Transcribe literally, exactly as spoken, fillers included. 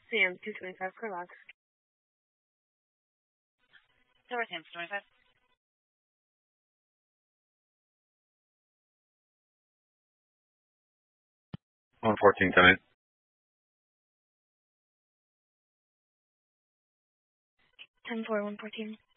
Sam, two twenty-five Carlock. Tower Sam, two twenty-five. one fourteen tonight. ten four, one fourteen.